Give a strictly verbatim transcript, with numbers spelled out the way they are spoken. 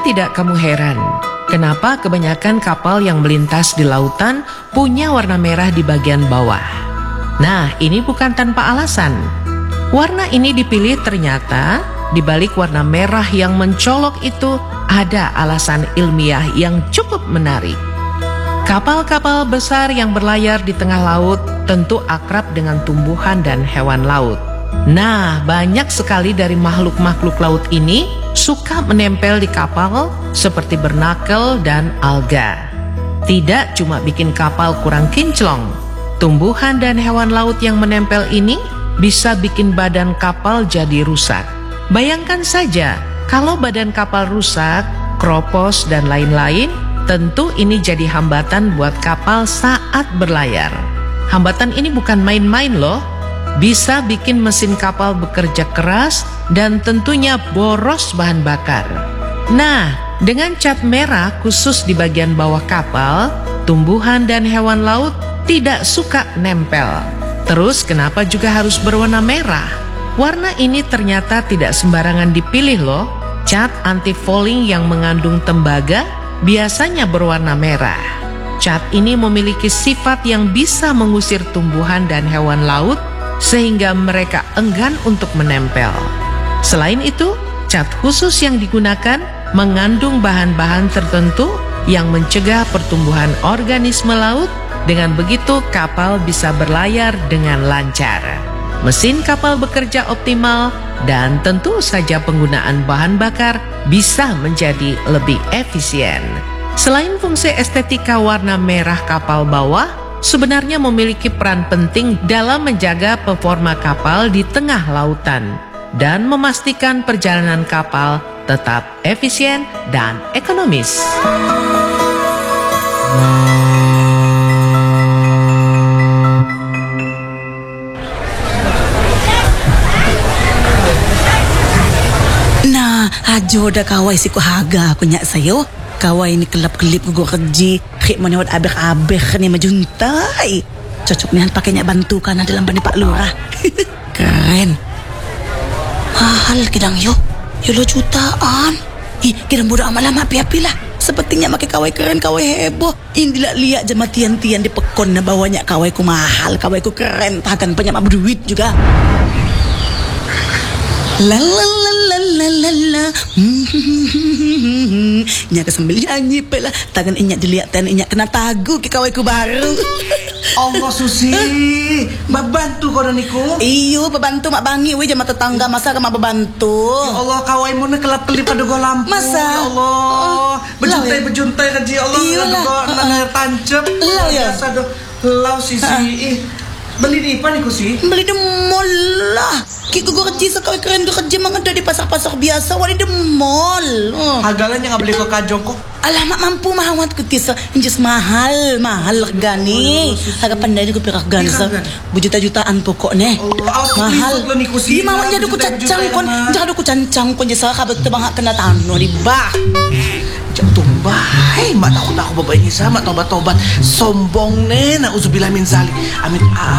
tidak kamu heran kenapa kebanyakan kapal yang melintas di lautan punya warna merah di bagian bawah? Nah, ini bukan tanpa alasan. Warna ini dipilih ternyata di balik warna merah yang mencolok itu ada alasan ilmiah yang cukup menarik. Kapal-kapal besar yang berlayar di tengah laut tentu akrab dengan tumbuhan dan hewan laut. Nah, banyak sekali dari makhluk-makhluk laut ini suka menempel di kapal seperti bernakel dan alga. Tidak cuma bikin kapal kurang kinclong, tumbuhan dan hewan laut yang menempel ini bisa bikin badan kapal jadi rusak. Bayangkan saja, kalau badan kapal rusak, kropos dan lain-lain, tentu ini jadi hambatan buat kapal saat berlayar. Hambatan ini bukan main-main loh. Bisa bikin mesin kapal bekerja keras dan tentunya boros bahan bakar. Nah, dengan cat merah khusus di bagian bawah kapal, tumbuhan dan hewan laut tidak suka nempel. Terus kenapa juga harus berwarna merah? Warna ini ternyata tidak sembarangan dipilih loh. Cat anti-fouling yang mengandung tembaga biasanya berwarna merah. Cat ini memiliki sifat yang bisa mengusir tumbuhan dan hewan laut sehingga mereka enggan untuk menempel. Selain itu, cat khusus yang digunakan mengandung bahan-bahan tertentu yang mencegah pertumbuhan organisme laut. Dengan begitu kapal bisa berlayar dengan lancar. Mesin kapal bekerja optimal dan tentu saja penggunaan bahan bakar bisa menjadi lebih efisien. Selain fungsi estetika, warna merah kapal bawah sebenarnya memiliki peran penting dalam menjaga performa kapal di tengah lautan dan memastikan perjalanan kapal tetap efisien dan ekonomis. Nah, ajo dah kawai siku haga aku nyak sayo. Kawai ini kelap-kelip gue kerja. Kek mana buat abek-abek ni majuntai. Cocok nihan pakainya bantu karena dalam bani Pak Lurah. Keren. Mahal kidang yo. Yo lo jutaan. Ih, kidang bodoh amat lama api-api lah. Sepertinya pakai kawai keren, kawai heboh. Ini lihat jema tian-tian di pekon na bawanya kawai ku mahal, kawai ku keren. Takkan banyak berduit juga. La la la la la la la. Nya kesambil nyanyi pela. Tangan inyak dilihat dan inyak kena tagu ke kawaiku baru. Allah Susi, babantu kau dan niku. Iyo, babantu mak bangi we jama tetangga masa ke mak babantu. Ya Allah, kawai mu kelap kelip pada go lampu. Masa? Ya Allah, bejuntai bejuntai kaji Allah. Iyalah. Nang tancap. Lau ya. Sado lau sisi. Beli di apa niku sih? Beli di mall lah. Kiko gue kerja sekali keren gue kerja mengada di pasar-pasar biasa. Wali di mall. Oh. Hagalanya nggak beli ke kajong kok. Alamak mampu mahawat ku tisa. Injus mahal, mahal regani. Harga pandai gue pirak gansa. Berjuta-jutaan pokoknya. Mahal. Di mawanya duku cancang kon. Jangan duku cancang kon jasa kabar tebang hak kena tano di bah. Jantung baik, mak takut aku bapak ini sama tobat-tobat sombong nih, nauzubillah min zalik. Amin.